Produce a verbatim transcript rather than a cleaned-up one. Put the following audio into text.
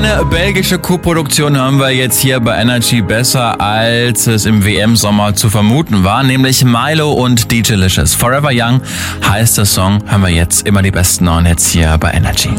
Eine belgische Co-Produktion hören wir jetzt hier bei Energy besser, als es im W M-Sommer zu vermuten war, nämlich Milo und D J Licious. Forever Young heißt der Song, hören wir jetzt immer die besten neuen Hits hier bei Energy.